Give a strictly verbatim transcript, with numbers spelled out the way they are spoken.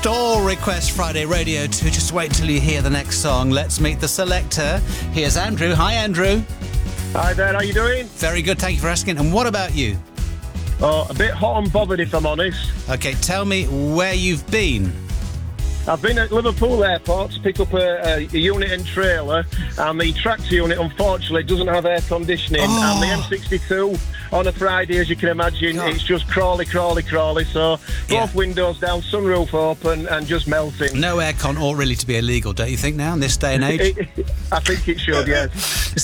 All Request Friday Radio two. Just wait till you hear the next song. Let's meet the selector. Here's Andrew. Hi, Andrew. Hi there, how you doing? Very good, thank you for asking. And what about you? Oh, a bit hot and bothered, if I'm honest. Okay, tell me where you've been. I've been at Liverpool Airport to pick up a, a, a unit and trailer, and the tractor unit, unfortunately, doesn't have air conditioning. Oh. And the M sixty-two on a Friday, as you can imagine, God. it's just crawly, crawly, crawly. So Yeah. both windows down, sunroof open, and just melting. No aircon ought really to be illegal, don't you think, now, in this day and age? I think it should, yes.